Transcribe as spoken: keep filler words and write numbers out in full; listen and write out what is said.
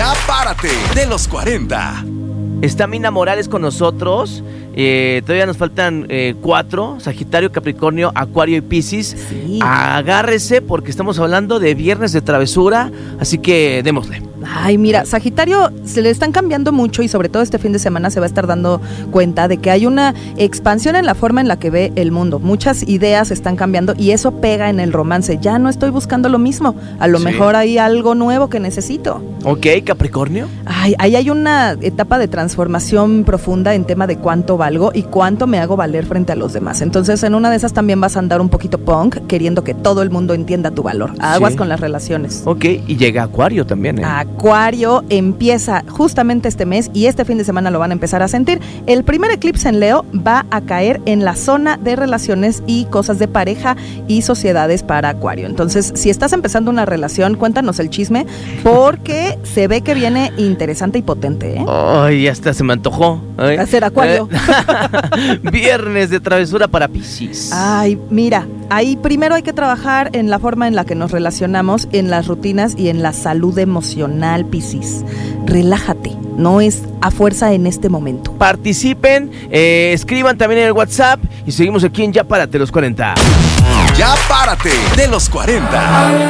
Ya párate de los cuarenta. Está Mina Morales con nosotros. Eh, todavía nos faltan eh, cuatro: Sagitario, Capricornio, Acuario y Piscis. Sí. Agárrese porque estamos hablando de viernes de travesura, así que démosle. Ay, mira, Sagitario se le están cambiando mucho y sobre todo este fin de semana se va a estar dando cuenta de que hay una expansión en la forma en la que ve el mundo. Muchas ideas están cambiando y eso pega en el romance. Ya no estoy buscando lo mismo. A lo Sí. mejor hay algo nuevo que necesito. Ok, Capricornio. Ay, ahí hay una etapa de transformación profunda en tema de cuánto valgo y cuánto me hago valer frente a los demás. Entonces, en una de esas también vas a andar un poquito punk, queriendo que todo el mundo entienda tu valor. Aguas Sí. con las relaciones. Ok, y llega Acuario también, ¿eh? Acuario empieza justamente este mes y este fin de semana lo van a empezar a sentir. El primer eclipse en Leo va a caer en la zona de relaciones y cosas de pareja y sociedades para Acuario. Entonces, si estás empezando una relación, cuéntanos el chisme porque se ve que viene interesante y potente, ¿eh? Ay, hasta se me antojó. ¿eh? Hacer Acuario. Eh, Viernes de travesura para Piscis. Ay, mira, ahí primero hay que trabajar en la forma en la que nos relacionamos, en las rutinas y en la salud emocional, Piscis. Relájate, no es a fuerza en este momento. Participen, eh, escriban también en el WhatsApp y seguimos aquí en Ya Párate los cuarenta. Ya párate de los cuarenta.